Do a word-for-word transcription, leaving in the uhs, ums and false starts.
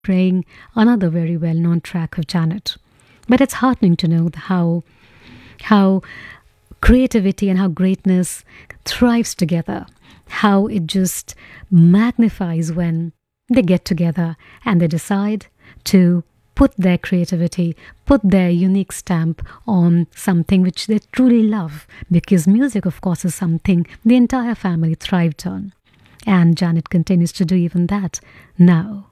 playing another very well known track of Janet. But it's heartening to know how, how creativity and how greatness thrives together, how it just magnifies when they get together and they decide to put their creativity, put their unique stamp on something which they truly love. Because music, of course, is something the entire family thrived on. And Janet continues to do even that now.